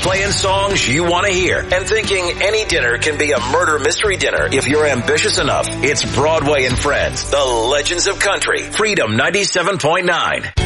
playing songs you want to hear, and thinking any dinner can be a murder mystery dinner if you're ambitious enough. It's Broadway and Friends, the Legends of Country, Freedom 97.9.